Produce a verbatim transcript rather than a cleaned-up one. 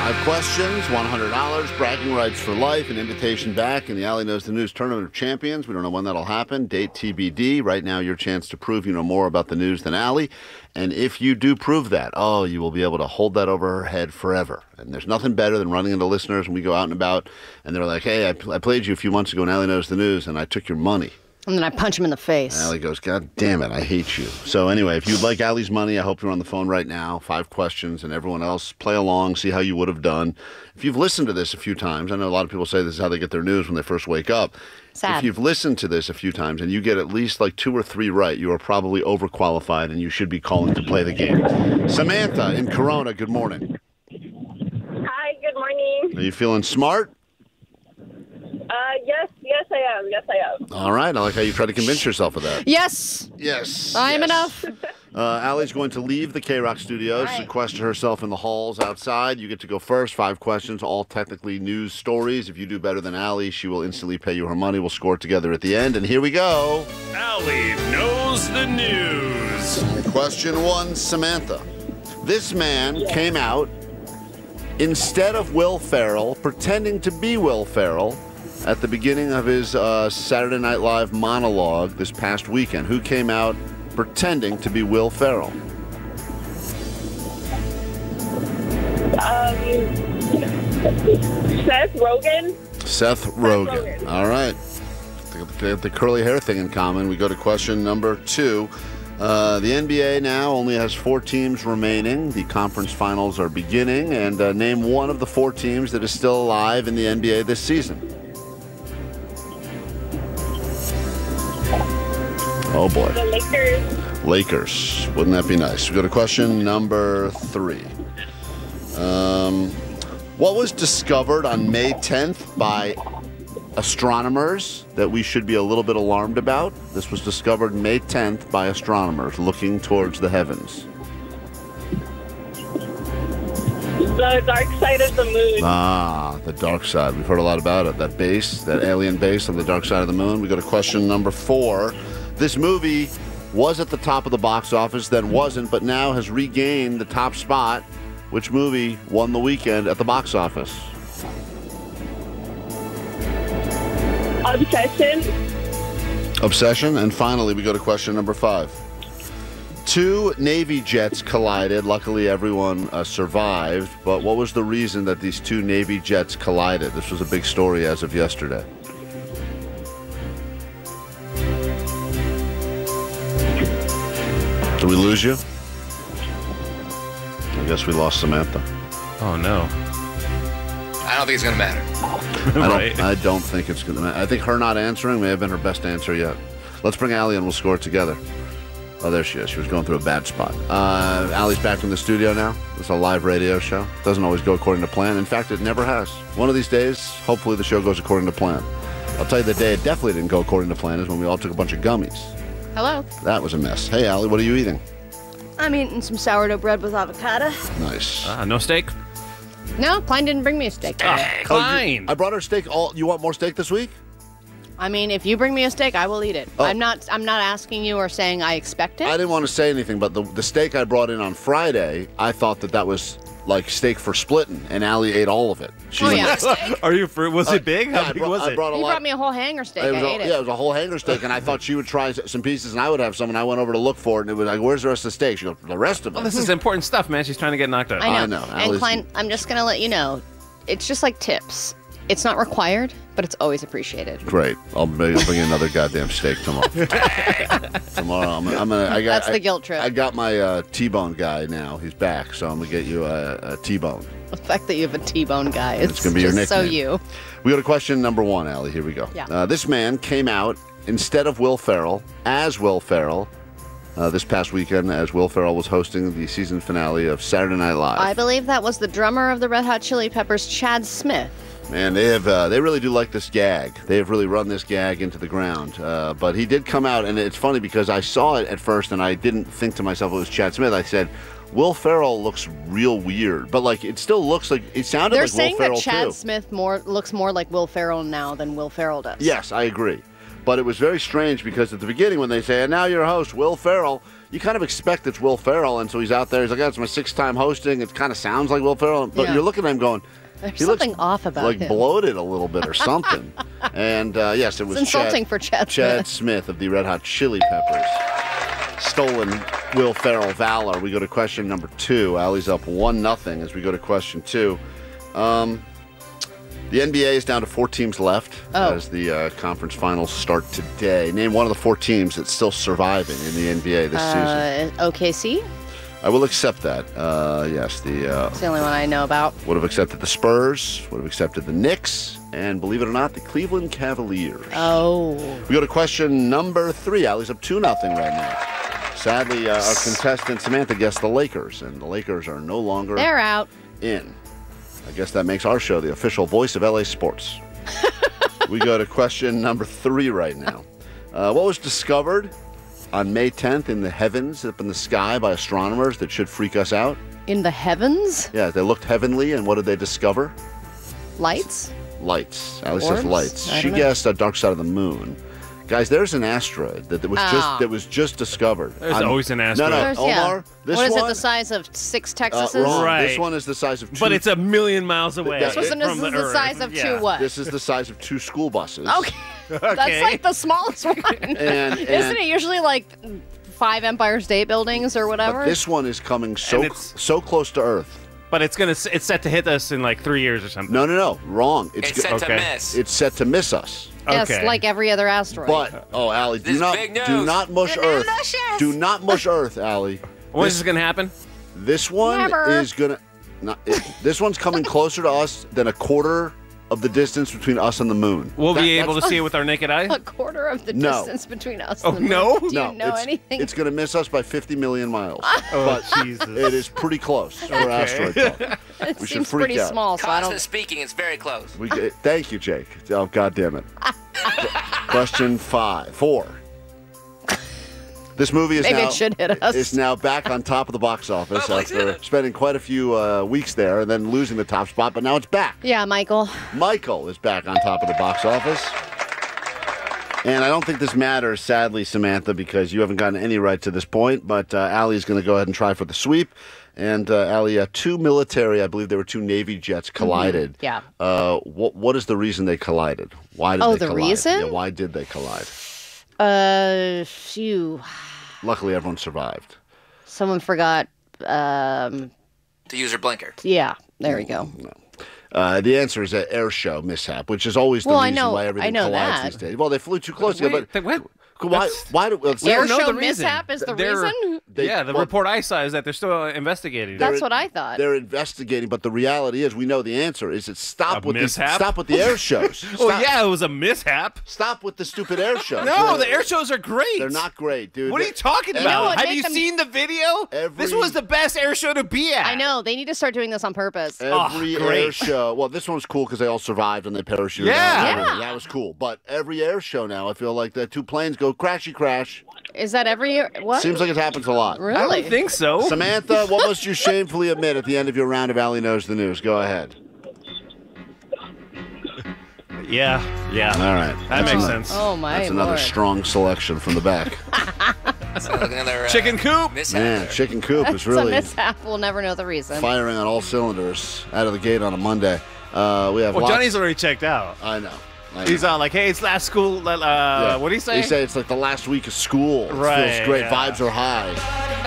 Five questions, one hundred dollars, bragging rights for life, an invitation back in the Allie Knows the News Tournament of Champions. We don't know when that'll happen. Date T B D. Right now, your chance to prove you know more about the news than Allie. And if you do prove that, oh, you will be able to hold that over her head forever. And there's nothing better than running into listeners when we go out and about, and they're like, hey, I, pl- I played you a few months ago in Allie Knows the News, and I took your money. And then I punch him in the face. Allie goes, God damn it, I hate you. So anyway, if you'd like Allie's money, I hope you're on the phone right now. Five questions, and everyone else, play along, see how you would have done. If you've listened to this a few times, I know a lot of people say this is how they get their news when they first wake up. Sad. If you've listened to this a few times and you get at least like two or three right, you are probably overqualified and you should be calling to play the game. Samantha in Corona, good morning. Hi, good morning. Are you feeling smart? Uh, yes, yes, I am. Yes, I am. All right. I like how you try to convince yourself of that. Yes. Yes. I am yes. enough. Uh, Allie's going to leave the K-Rock studios, Right. sequester herself in the halls outside. You get to go first. Five questions, all technically news stories. If you do better than Allie, she will instantly pay you her money. We'll score together at the end. And here we go. Allie Knows the News. Question one, Samantha. This man came out instead of Will Ferrell, pretending to be Will Ferrell, at the beginning of his uh, Saturday Night Live monologue this past weekend. Who came out pretending to be Will Ferrell? Um, Seth Rogen. Seth Rogen. Rogen. All right. They have the curly hair thing in common. We go to question number two. Uh, the N B A now only has four teams remaining. The conference finals are beginning. And uh, name one of the four teams that is still alive in the N B A this season. Oh, boy. The Lakers. Lakers. Wouldn't that be nice? We go to question number three. Um, what was discovered on May tenth by astronomers that we should be a little bit alarmed about? This was discovered May tenth by astronomers looking towards the heavens. The dark side of the moon. Ah, the dark side. We've heard a lot about it. That base, that alien base on the dark side of the moon. We go to question number four. This movie was at the top of the box office, then wasn't, but now has regained the top spot. Which movie won the weekend at the box office? Obsession. Obsession. And finally, we go to question number five. Two Navy jets collided. Luckily, everyone uh, survived. But what was the reason that these two Navy jets collided? This was a big story as of yesterday. Did we lose you? I guess we lost Samantha. Oh, no. I don't think it's going to matter. I don't, Right. I don't think it's going to matter. I think her not answering may have been her best answer yet. Let's bring Allie and we'll score it together. Oh, there she is. She was going through a bad spot. Uh, Allie's back in the studio now. It's a live radio show. Doesn't always go according to plan. In fact, it never has. One of these days, hopefully the show goes according to plan. I'll tell you the day it definitely didn't go according to plan is when we all took a bunch of gummies. Hello. That was a mess. Hey, Allie, what are you eating? I'm eating some sourdough bread with avocado. Nice. Ah, no steak? No, Klein didn't bring me a steak. Ah, Oh, you- Klein. I brought her steak. All you want more steak this week? I mean, if you bring me a steak, I will eat it. Oh. I'm not. I'm not asking you or saying I expect it. I didn't want to say anything, but the the steak I brought in on Friday, I thought that that was like steak for splitting, and Allie ate all of it. She Oh, was yeah. like, Are you for? Was it big? yeah, How I big brought, was I it? brought a you lot. brought me a whole hanger steak. It was I a, ate it. yeah, it was a whole hanger steak, and I thought she would try some pieces, and I would have some, and I went over to look for it, and it was like, where's the rest of the steak? She goes, the rest of it. Well, this is important stuff, man. She's trying to get knocked out. I know. I know. And Allie's- Klein, I'm just gonna let you know, it's just like tips. It's not required, but it's always appreciated. Great. I'll bring, I'll bring you another goddamn steak tomorrow. tomorrow, I'm, I'm gonna. I got. That's the I- guilt trip. I got my uh, T-bone guy now. He's back, so I'm gonna get you a, a T-bone. The fact that you have a T-bone guy is It's gonna be your just so nickname. you. We go to question number one, Allie. Here we go. Yeah. Uh, this man came out instead of Will Ferrell as Will Ferrell uh, this past weekend as Will Ferrell was hosting the season finale of Saturday Night Live. I believe that was the drummer of the Red Hot Chili Peppers, Chad Smith. Man, they have uh, they really do like this gag. They have really run this gag into the ground. Uh, but he did come out, and it's funny because I saw it at first, and I didn't think to myself it was Chad Smith. I said, Will Ferrell looks real weird, but like it still looks like it sounded They're like saying Will Ferrell that Chad too. Smith more looks more like Will Ferrell now than Will Ferrell does. Yes, I agree. but it was very strange because at the beginning when they say, and now your host, Will Ferrell, you kind of expect it's Will Ferrell, and so he's out there. He's like, that's my sixth time hosting. It kind of sounds like Will Ferrell, but Yeah. you're looking at him going, There's he looks something off about like him. bloated a little bit or something. and uh, yes, it was It's insulting Chad, for Chad Chad Smith. Smith of the Red Hot Chili Peppers. Stolen Will Ferrell valor. We go to question number two. Allie's up one nothing as we go to question two. Um, the N B A is down to four teams left Oh. as the uh, conference finals start today. Name one of the four teams that's still surviving in the N B A this season. Uh, O K C? I will accept that. Uh, yes, the uh, It's the only one I know about. would have accepted the Spurs, would have accepted the Knicks, and believe it or not, the Cleveland Cavaliers. Oh. We go to question number three. Allie's up two nothing right now. Sadly, uh, our contestant Samantha guessed the Lakers, and the Lakers are no longer They're out. in. I guess that makes our show the official voice of L A sports. We go to question number three right now. Uh, what was discovered on May tenth in the heavens, up in the sky by astronomers that should freak us out? In the heavens? Yeah, they looked heavenly, and what did they discover? Lights? Lights. Alice Orbs? says lights. I She don't know. guessed a dark side of the moon. Guys, there's an asteroid that, that was Oh. just that was just discovered. There's on- always an No, asteroid. no, There's- yeah. Omar. This What is one, it, the size of six uh, Texases? wrong. Right. This one is the size of two. But it's a million miles away. This This was one from is the, Earth. size of Yeah. two what? This is the size of two school buses. Okay. That's Okay. like the smallest one. And, and Isn't it usually like five Empire State Buildings or whatever? But this one is coming so And it's- so close to Earth. But it's gonna it's set to hit us in like three years or something. No, no, no, wrong. It's It's go- set okay. to miss. it's set to miss us. yes, Okay. like every other asteroid. But oh, Allie, do This not big do news. not mush Earth. Do not mush Earth, Allie. When is this gonna happen? This one Never. is gonna. Not, it, this one's coming closer to us than a quarter of the distance between us and the moon. We'll That- be able that's- to see it with our naked eye. a quarter of the No. distance between us Oh, and the moon. no? Do you No, know it's, anything? it's going to miss us by fifty million miles. Oh, but Jesus. it is pretty close for asteroid talk. it we should seems freak pretty out. small, so I Constant don't. speaking, it's very close. We get, thank you, Jake. Oh, God damn it. Question five, four. This movie is Maybe now it should hit us. is now back on top of the box office Oh, please hit after it. spending quite a few uh, weeks there and then losing the top spot. But now it's back. Yeah, Michael. Michael is back on top of the box office. And I don't think this matters, sadly, Samantha, because you haven't gotten any right to this point. But uh, Allie's going to go ahead and try for the sweep. And uh, Allie, uh, two military, I believe there were two Navy jets collided. Mm-hmm. Yeah. Uh, what What is the reason they collided? Why did Oh, they the collide? reason? Yeah, why did they collide? Uh, phew. Luckily, everyone survived. Someone forgot. Um, To use her blinker. yeah, there we go. Uh, the answer is an air show mishap, which is always the Well, I reason know- why I everything know collides that. these days. Well, they flew too close Wait, together, th- what? but why? That's- Why? do- well, We Air don't know show the reason. mishap is the They're- reason? They- yeah, the well- report I saw is that they're still uh, investigating. That's what I thought. They're investigating, but the reality is, we know the answer is it stop A with the, mishap? stop with the air shows. Stop, Well, yeah, it was a mishap. stop with the stupid air shows. No, They're- the air shows are great. They're not great, dude. What are They- you talking You know about? what Have made you them- seen the video? Every- This was the best air show to be at. I know. They need to start doing this on purpose. Every Oh, great. air show. Well, this one was cool because they all survived and they parachuted. Yeah. out and everything. Yeah. That was cool. But every air show now, I feel like the two planes go crashy crash. Is that every year? What? Seems like it happens a lot. I Really? don't think so. Samantha, what must you shamefully admit at the end of your round of Allie Knows the News? Go ahead. Yeah, yeah. All right. That That's makes ano- sense. Oh, my That's another Lord. strong selection from the back. So another uh, Chicken coop. mishap Man, there. Chicken Coop is It's a really mishap. We'll never know the reason. firing on all cylinders out of the gate on a Monday. Uh, we have Well, lots- Johnny's already checked out. I know. I know. He's on like, hey, it's last school. Uh, Yeah. What do you say? He said it's like the last week of school. It Right, feels great. yeah. Vibes are high.